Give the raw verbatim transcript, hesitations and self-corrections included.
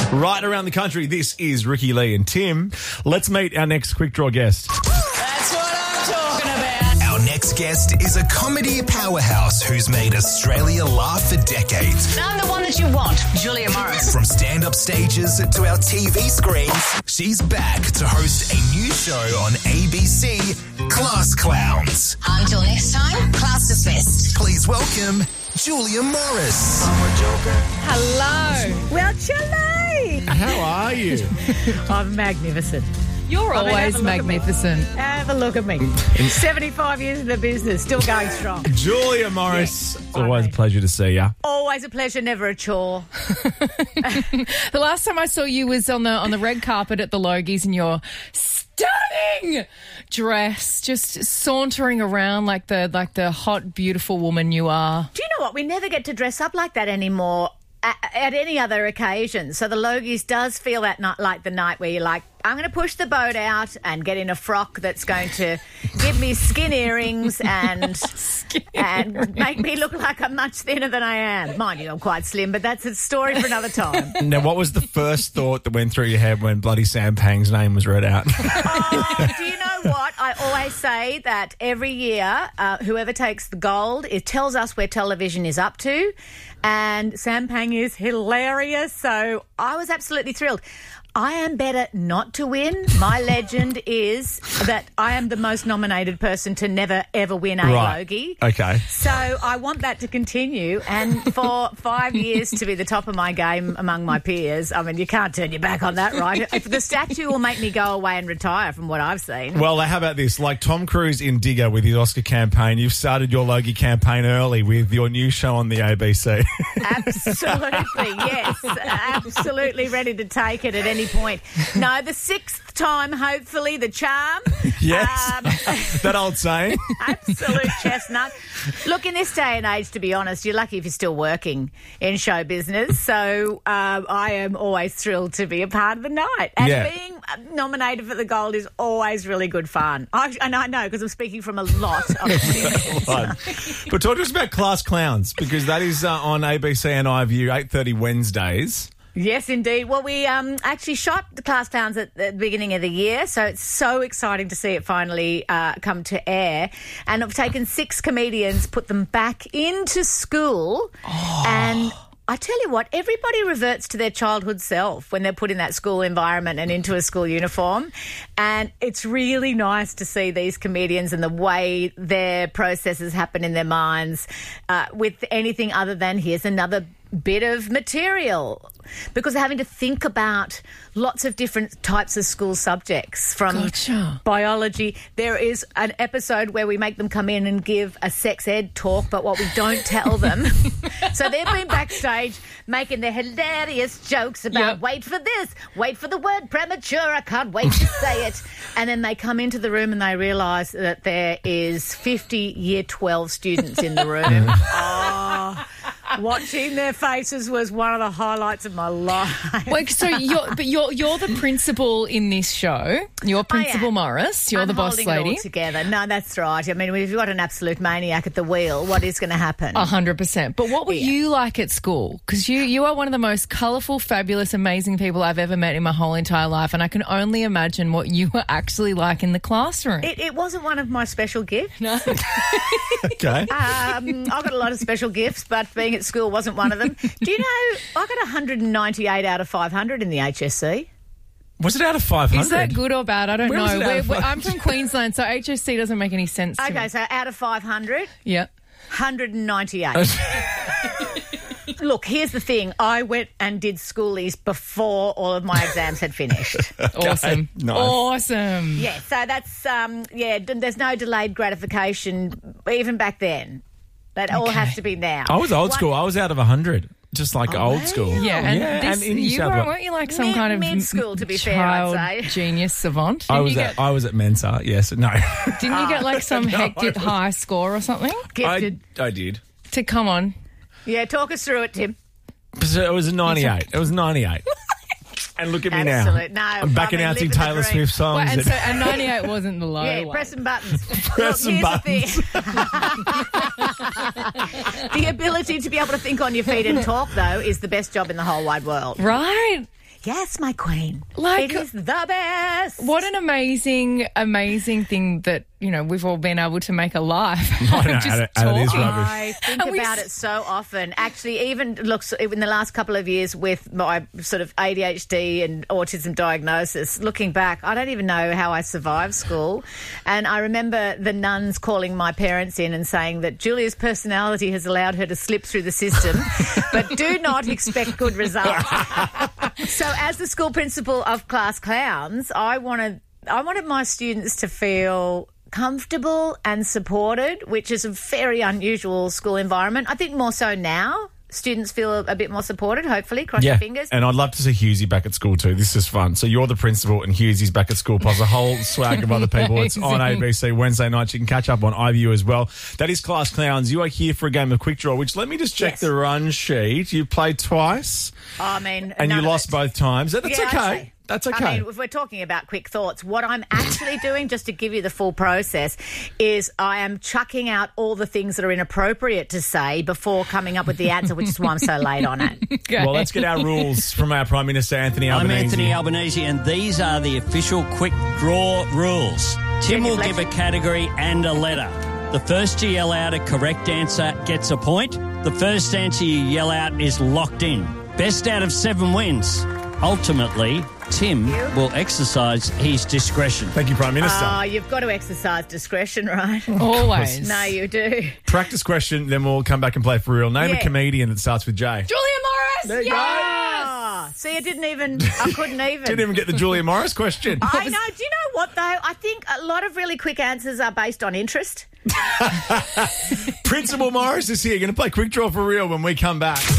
Right around the country, this is Ricky Lee and Tim. Let's meet our next quick draw guest. That's what I'm talking about. Our next guest is a comedy powerhouse who's made Australia laugh for decades. I'm the one that you want, Julia Morris. From stand-up stages to our T V screens, she's back to host a new show on A B C, Class Clowns. Until next time, class dismissed. Please welcome Julia Morris. Hello. Well, Chile. How are you? I'm magnificent. You're I mean, always have a look at me. magnificent. Have a look at me. seventy-five years in the business, still going strong. Julia Morris. Yes. It's always a pleasure to see you. Always a pleasure, never a chore. The last time I saw you was on the on the red carpet at the Logies in your stunning dress, just sauntering around like the like the hot, beautiful woman you are. Do you know what? We never get to dress up like that anymore at, at any other occasion. So the Logies does feel that night like the night where you're like, I'm going to push the boat out and get in a frock that's going to give me skin earrings and and make me look like I'm much thinner than I am. Mind you, I'm quite slim, but that's a story for another time. Now, what was the first thought that went through your head when bloody Sam Pang's name was read out? Oh, do you know what? I always say that every year, uh, whoever takes the gold, it tells us where television is up to. And Sam Pang is hilarious. So I was absolutely thrilled. I am better not to win. My legend is that I am the most nominated person to never, ever win a Right. Logie. Okay. So I want that to continue. And for five years to be the top of my game among my peers, I mean, you can't turn your back on that, right? If the statue will make me go away and retire from what I've seen. Well, how about this? Like Tom Cruise in Digger with his Oscar campaign, you've started your Logie campaign early with your new show on the A B C. Absolutely, yes. Absolutely ready to take it at any point. No, the sixth time, hopefully, the charm. Yes. Um, That old saying. absolute chestnut. Look, in this day and age, to be honest, you're lucky if you're still working in show business. So um, I am always thrilled to be a part of the night. And Yeah. being nominated for the gold is always really good fun. I, and I know, because I'm speaking from a lot of experience. Fun. But talk to us about Class Clowns, because that is uh, on A B C and iView, eight thirty Wednesdays. Yes, indeed. Well, we um, actually shot the Class Clowns at the beginning of the year, so it's so exciting to see it finally uh, come to air. And I've taken six comedians, put them back into school, Oh. and I tell you what, everybody reverts to their childhood self when they're put in that school environment and into a school uniform. And it's really nice to see these comedians and the way their processes happen in their minds uh, with anything other than here's another bit of material, because they're having to think about lots of different types of school subjects, from Gotcha. biology. There is an episode where we make them come in and give a sex ed talk, but what we don't tell them. So they've been backstage making their hilarious jokes about Yep. wait for this, wait for the word premature, I can't wait to say it. And then they come into the room and they realise that there is fifty year twelve students in the room. Oh, watching their faces was one of the highlights of my life. Wait, so you're but you're you're the principal in this show. You're Principal am. Morris. You're I'm the boss holding it lady. all together. No, that's right. I mean, if you've got an absolute maniac at the wheel, what is going to happen? A hundred percent. But what were Yeah. you like at school? Because you, you are one of the most colourful, fabulous, amazing people I've ever met in my whole entire life, and I can only imagine what you were actually like in the classroom. It, it wasn't one of my special gifts. no. Okay. Um, I got a lot of special gifts, but being at school wasn't one of them. Do you know, I got one hundred ninety-eight out of five hundred in the H S C. Was it out of five hundred? Is that good or bad? I don't Where was know. it out We're, of we're, five I'm from Queensland, so H S C doesn't make any sense to Okay, me. so out of five hundred, one Yeah. hundred ninety-eight. Look, here's the thing. I went and did schoolies before all of my exams had finished. Awesome. Nice. Awesome. Yeah, so that's, um, yeah, d- there's no delayed gratification even back then. That all has to be now. I was old One- school. I was out of one hundred. Just like Oh, old wow. school. Yeah, and, yeah, this, and in New you South were, Wales. weren't you like some Mid- kind of mid-school, to be fair, child I'd say. genius savant? Didn't I was you at get, I was at Mensa. Yes, no. didn't you get like some No, hectic I high score or something I, Gifted. I did. to come on? Yeah, talk us through it, Tim. So it was a ninety-eight. It was ninety-eight. And look at me Absolute- now. no, I'm back I mean, announcing living the Taylor dream. Swift songs. Well, and and- so and ninety-eight wasn't the low Yeah, one. pressing buttons. Pressing Look, here's the thing. The ability to be able to think on your feet and talk, though, is the best job in the whole wide world. Right. guess, my queen. Like- it is the best. What an amazing, amazing thing that, you know, we've all been able to make a life. I know, Just and it- and it is talking. rubbish. I think And we about s- it so often. Actually, even looks in the last couple of years with my sort of A D H D and autism diagnosis, looking back, I don't even know how I survived school. And I remember the nuns calling my parents in and saying that Julia's personality has allowed her to slip through the system, but do not expect good results. So as the school principal of Class Clowns, I wanted I wanted my students to feel comfortable and supported, which is a very unusual school environment. I think more so now. Students feel a bit more supported, hopefully. Cross your fingers. And I'd love to see Hughesy back at school too. This is fun. So you're the principal and Hughesy's back at school, plus a whole swag of other people. It's on A B C Wednesday nights. You can catch up on iView as well. That is Class Clowns. You are here for a game of Quick Draw, which let me just check Yes. the run sheet. You played twice Oh, I mean, and you none of lost it. both times. That's Yeah, I'd okay. say. That's okay. I mean, if we're talking about quick thoughts, what I'm actually doing, just to give you the full process, is I am chucking out all the things that are inappropriate to say before coming up with the answer, which is why I'm so late on it. Okay. Well, let's get our rules from our Prime Minister, Anthony I'm Albanese. Anthony Albanese, and these are the official quick draw rules. Tim will give a category and a letter. The first to yell out a correct answer gets a point. The first answer you yell out is locked in. Best out of seven wins. Ultimately, Tim will exercise his discretion. Thank you, Prime Minister. Oh, you've got to exercise discretion, right? Always. No, you do. Practice question, then we'll come back and play for real. Name Yeah. a comedian that starts with J. Julia Morris! There you yes! Oh, see, I didn't even, I couldn't even. Didn't even get the Julia Morris question. I know. Do you know what, though? I think a lot of really quick answers are based on interest. Principal Morris is here. Going to play Quick Draw for real when we come back.